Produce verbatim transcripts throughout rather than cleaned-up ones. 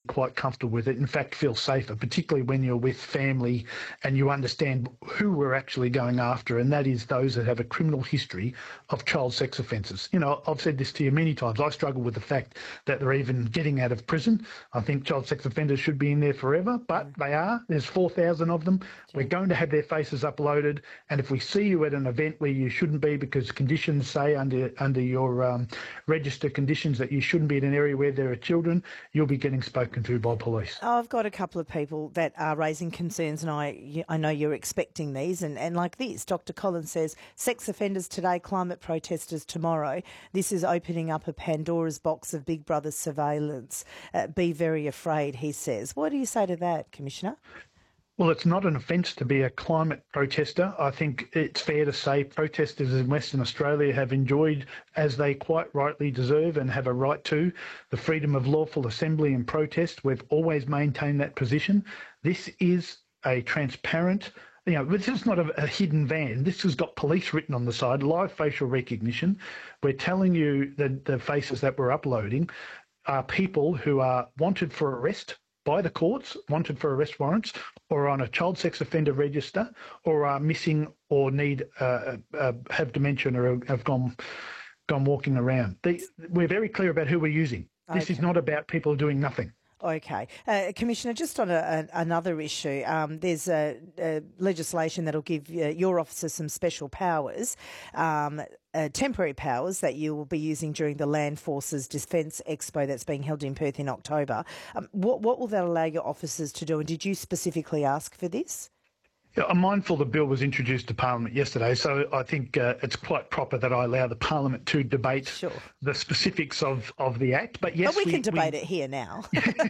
quite comfortable with it. In fact, feel safer, particularly when you're with family and you understand who we're actually going after, and that is those that have a criminal history of child sex offences. You know, I've said this to you many times. I struggle with the fact that they're even getting out of prison. I think child sex offenders should be in there forever, but mm. they are. There's four thousand of them. We're going to have their faces uploaded, and if we see you at an event where you shouldn't be because conditions say under under your um, register conditions that you shouldn't be in an area where there are children, you'll be getting spoken to by police. I've got a couple of people that are raising concerns, and I I know you're expecting these, and, and like this, Doctor Collins says, sex offenders today, climate protesters tomorrow. This is opening up a Pandora's box of Big Brother surveillance. Uh, be very afraid, he says. What do you say to that, Commissioner? Well, it's not an offence to be a climate protester. I think it's fair to say protesters in Western Australia have enjoyed, as they quite rightly deserve and have a right to, the freedom of lawful assembly and protest. We've always maintained that position. This is a transparent, you know, this is not a, a hidden van. This has got police written on the side, live facial recognition. We're telling you that the faces that we're uploading are people who are wanted for arrest by the courts, wanted for arrest warrants, or on a child sex offender register, or are missing or need uh, uh, have dementia or have gone gone walking around. The, we're very clear about who we're using. This okay. is not about people doing nothing. Okay. Uh, Commissioner, just on a, a, another issue, um, there's a, a legislation that will give uh, your officers some special powers, um, uh, temporary powers that you will be using during the Land Forces Defence Expo that's being held in Perth in October. Um, what, what will that allow your officers to do, and did you specifically ask for this? Yeah, I'm mindful the bill was introduced to Parliament yesterday, so I think uh, it's quite proper that I allow the Parliament to debate sure. the specifics of, of the Act. But yes, but we, we can debate we, it here now.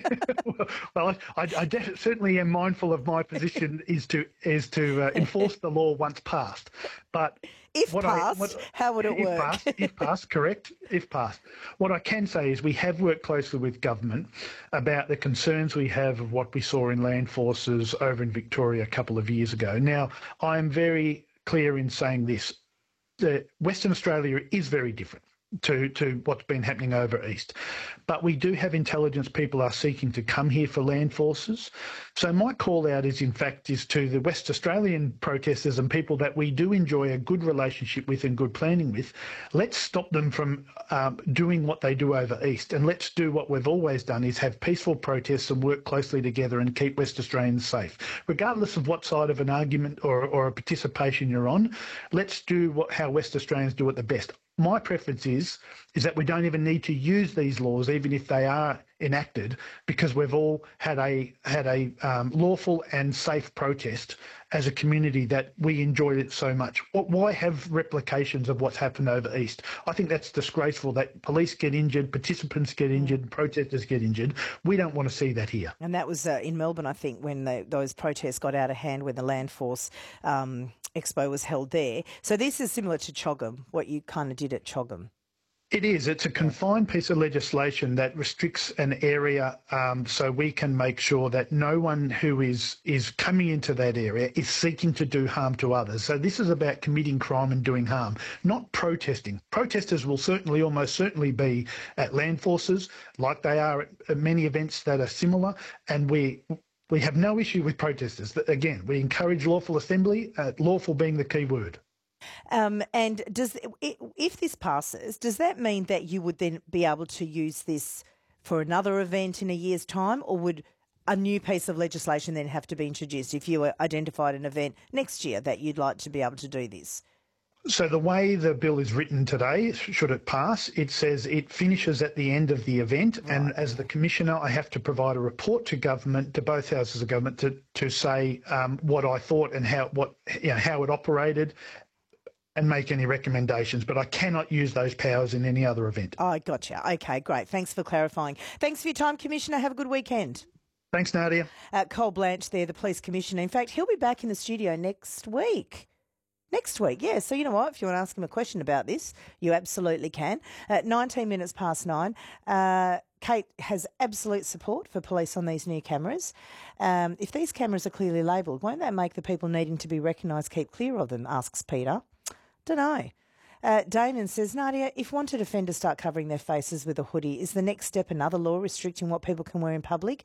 well, I, I def- certainly am mindful of my position is to is to uh, enforce the law once passed. But if what passed, I, what, how would it if work? Passed, if passed, correct. If passed, what I can say is we have worked closely with government about the concerns we have of what we saw in Land Forces over in Victoria a couple of years ago. Now, I am very clear in saying this. The Western Australia is very different to, to what's been happening over east. But we do have intelligence people are seeking to come here for Land Forces. So my call out is, in fact, is to the West Australian protesters and people that we do enjoy a good relationship with and good planning with. Let's stop them from um, doing what they do over east, and let's do what we've always done, is have peaceful protests and work closely together and keep West Australians safe. Regardless of what side of an argument or, or a participation you're on, let's do what how West Australians do it the best. My preference is is that we don't even need to use these laws, even if they are enacted, because we've all had a had a um, lawful and safe protest as a community that we enjoyed it so much. Why have replications of what's happened over east? I think that's disgraceful that police get injured, participants get injured, protesters get injured. We don't want to see that here. And that was uh, in Melbourne, I think, when the, those protests got out of hand when the Land Force um, Expo was held there. So this is similar to Choggum, what you kind of did at Choggum. It is. It's a confined piece of legislation that restricts an area um, so we can make sure that no one who is is coming into that area is seeking to do harm to others. So this is about committing crime and doing harm, not protesting. Protesters will certainly, almost certainly be at Land Forces, like they are at many events that are similar, and we... We have no issue with protesters. Again, we encourage lawful assembly, uh, lawful being the key word. Um, and does if this passes, does that mean that you would then be able to use this for another event in a year's time, or would a new piece of legislation then have to be introduced if you identified an event next year that you'd like to be able to do this? So the way the bill is written today, should it pass, it says it finishes at the end of the event. Right. And as the Commissioner, I have to provide a report to government, to both houses of government, to, to say um, what I thought and how what you know, how it operated, and make any recommendations. But I cannot use those powers in any other event. Oh, gotcha. Okay, great. Thanks for clarifying. Thanks for your time, Commissioner. Have a good weekend. Thanks, Nadia. Uh, Cole Blanche there, the Police Commissioner. In fact, he'll be back in the studio next week. Next week, yeah. So you know what? If you want to ask him a question about this, you absolutely can. At nineteen minutes past nine, uh, Kate has absolute support for police on these new cameras. Um, if these cameras are clearly labelled, won't that make the people needing to be recognised keep clear of them, asks Peter. Don't know. Uh, Damon says, Nadia, if wanted offenders start covering their faces with a hoodie, is the next step another law restricting what people can wear in public?